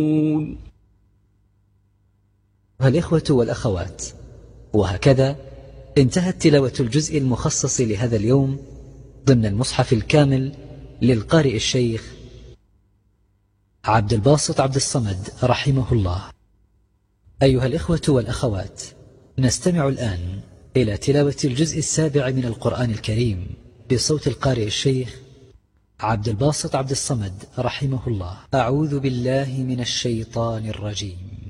الإخوة والأخوات، وهكذا انتهت تلاوة الجزء المخصص لهذا اليوم ضمن المصحف الكامل للقارئ الشيخ عبد الباسط عبد الصمد رحمه الله. أيها الإخوة والأخوات، نستمع الآن إلى تلاوة الجزء السابع من القرآن الكريم بصوت القارئ الشيخ عبد الباسط عبد الصمد رحمه الله. أعوذ بالله من الشيطان الرجيم.